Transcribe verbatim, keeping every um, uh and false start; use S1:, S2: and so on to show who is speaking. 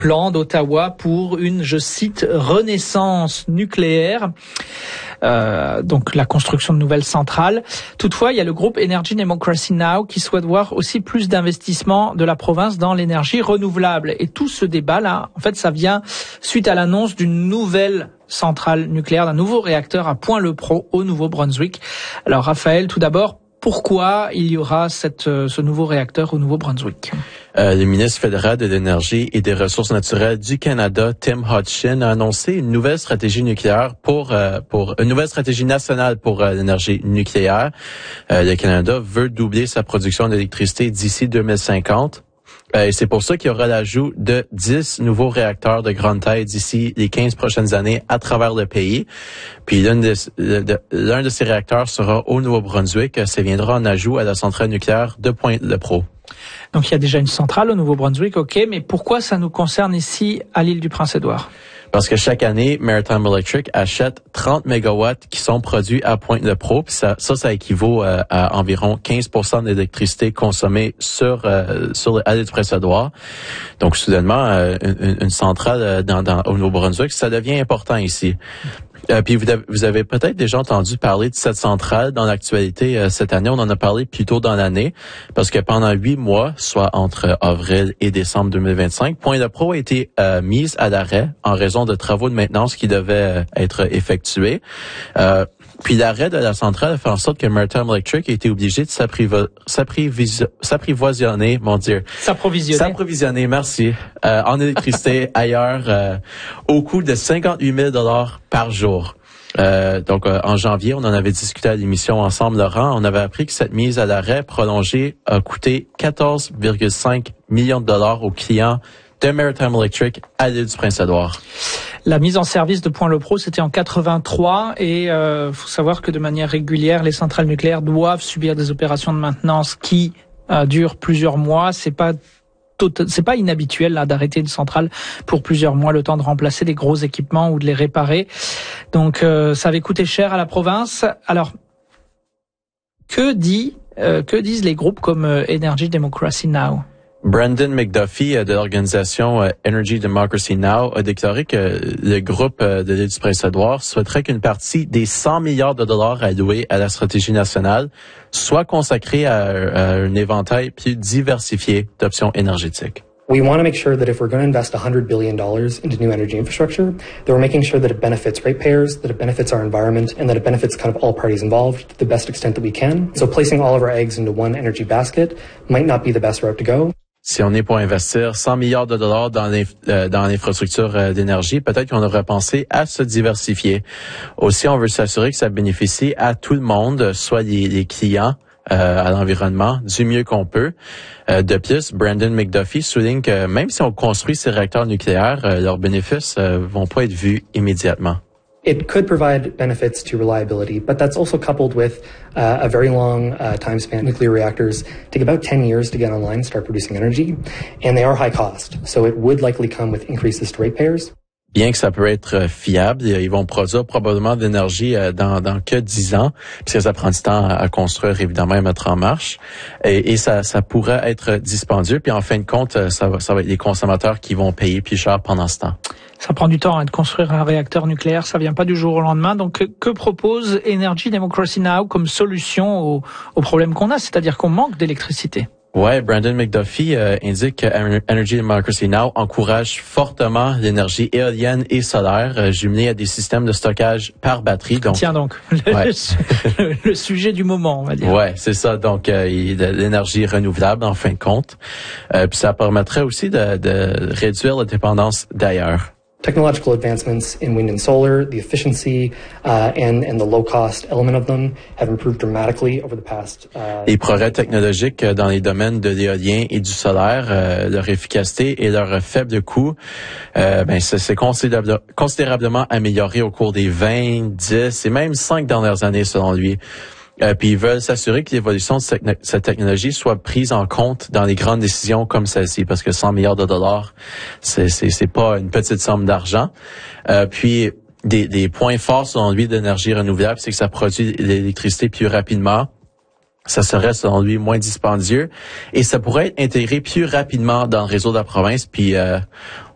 S1: plan d'Ottawa pour une, je cite, renaissance nucléaire. Euh, donc la construction de nouvelles centrales. Toutefois, il y a le groupe Energy Democracy Now qui souhaite voir aussi plus d'investissements de la province dans l'énergie renouvelable. Et tout ce débat-là, en fait, ça vient suite à l'annonce d'une nouvelle centrale nucléaire, d'un nouveau réacteur à Point-le-Pro au Nouveau-Brunswick. Alors Raphaël, tout d'abord, pourquoi il y aura cette, ce nouveau réacteur au Nouveau-Brunswick?
S2: Euh, le ministre fédéral de l'Énergie et des Ressources naturelles du Canada, Tim Hodgson, a annoncé une nouvelle stratégie nucléaire pour euh, pour une nouvelle stratégie nationale pour euh, l'énergie nucléaire. Euh, le Canada veut doubler sa production d'électricité d'ici deux mille cinquante. Euh, et c'est pour ça qu'il y aura l'ajout de dix nouveaux réacteurs de grande taille d'ici les quinze prochaines années à travers le pays. Puis l'un de, de, l'un de ces réacteurs sera au Nouveau-Brunswick. Ça viendra en ajout à la centrale nucléaire de Point-le-Pro.
S1: Donc il y a déjà une centrale au Nouveau-Brunswick, ok, mais pourquoi ça nous concerne ici à l'île du Prince-Édouard?
S2: Parce que chaque année, Maritime Electric achète trente mégawatts qui sont produits à Pointe-le-Pro. Puis ça, ça, ça équivaut à, à environ quinze pour cent d'électricité consommée sur euh, sur l'île du Prince-Édouard. Donc, soudainement, euh, une, une centrale dans, dans, au Nouveau-Brunswick, ça devient important ici. Euh, puis vous avez, vous avez peut-être déjà entendu parler de cette centrale dans l'actualité euh, cette année. On en a parlé plus tôt dans l'année parce que pendant huit mois, soit entre avril et décembre deux mille vingt-cinq, Point-le-Pro a été euh, mise à l'arrêt en raison de travaux de maintenance qui devaient euh, être effectués. Euh, Puis l'arrêt de la centrale a fait en sorte que Maritime Electric a été obligé de s'apprivo- s'apprivis- s'apprivoisonner, mon Dieu.
S1: S'approvisionner.
S2: S'approvisionner, merci, euh, en électricité ailleurs euh, au coût de cinquante-huit mille dollars par jour. Euh, donc, euh, en janvier, on en avait discuté à l'émission ensemble, Laurent. On avait appris que cette mise à l'arrêt prolongée a coûté quatorze virgule cinq millions de dollars aux clients de Maritime Electric à l'île du Prince-Édouard.
S1: La mise en service de Point-le-Pro, c'était en quatre-vingt-trois et il euh, faut savoir que de manière régulière, les centrales nucléaires doivent subir des opérations de maintenance qui euh, durent plusieurs mois. C'est pas tout, c'est pas inhabituel là d'arrêter une centrale pour plusieurs mois, le temps de remplacer des gros équipements ou de les réparer. Donc euh, ça avait coûté cher à la province. Alors que dit euh, que disent les groupes comme euh, Energy Democracy Now?
S2: Brandon McDuffie de l'organisation Energy Democracy Now a déclaré que le groupe de l'île du Prince-Édouard souhaiterait qu'une partie des cent milliards de dollars alloués à la stratégie nationale soit consacrée à, à un éventail plus diversifié d'options énergétiques.
S3: We want to make sure that if we're going to invest one hundred billion dollars into new energy infrastructure, that we're making sure that it benefits ratepayers, that it benefits our environment, and that it benefits kind of all parties involved to the best extent that we can. So placing all of our eggs into one energy basket might not be the best route to go.
S2: Si on est pour investir cent milliards de dollars dans, l'inf- euh, dans l'infrastructure euh, d'énergie, peut-être qu'on devrait penser à se diversifier. Aussi, on veut s'assurer que ça bénéficie à tout le monde, soit les, les clients, euh, à l'environnement, du mieux qu'on peut. Euh, de plus, Brandon McDuffie souligne que même si on construit ces réacteurs nucléaires, euh, leurs bénéfices euh, vont pas être vus immédiatement.
S3: It could provide benefits to reliability, but that's also coupled with uh, a very long uh, time span. Nuclear reactors take about ten years to get online and start producing energy, and they are high cost. So it would likely come with increases to ratepayers.
S2: Bien que ça peut être fiable, ils vont produire probablement de l'énergie dans, dans que dix ans, puisque ça prend du temps à construire, évidemment, et mettre en marche. Et, et ça, ça pourrait être dispendieux. Puis en fin de compte, ça va, ça va être les consommateurs qui vont payer plus cher pendant ce temps.
S1: Ça prend du temps hein, de construire un réacteur nucléaire, ça vient pas du jour au lendemain. Donc, que, que propose Energy Democracy Now comme solution au, au problème qu'on a, c'est-à-dire qu'on manque d'électricité?
S2: Ouais, Brandon McDuffie euh, indique que Energy Democracy Now encourage fortement l'énergie éolienne et solaire euh, jumelée à des systèmes de stockage par batterie. Donc,
S1: tiens donc, le,
S2: ouais.
S1: le, le sujet du moment, on va dire.
S2: Ouais, c'est ça. Donc, euh, il y a de l'énergie renouvelable en fin de compte. Euh, puis ça permettrait aussi de, de réduire la dépendance d'ailleurs.
S3: Technological advancements in wind and solar, the efficiency uh, and, and the low-cost element of them have improved dramatically over the past. Uh,
S2: Les progrès technologiques dans les domaines de l'éolien et du solaire, euh, leur efficacité et leur faible coût, euh, ben c'est, c'est considérable, considérablement amélioré au cours des vingt, dix et même cinq dernières années selon lui. Euh, puis ils veulent s'assurer que l'évolution de cette, cette technologie soit prise en compte dans les grandes décisions comme celle-ci, parce que cent milliards de dollars, c'est c'est, c'est pas une petite somme d'argent. Euh, puis des, des points forts selon lui de l'énergie renouvelable, c'est que ça produit l'électricité plus rapidement. Ça serait, selon lui, moins dispendieux et ça pourrait être intégré plus rapidement dans le réseau de la province. Puis, euh,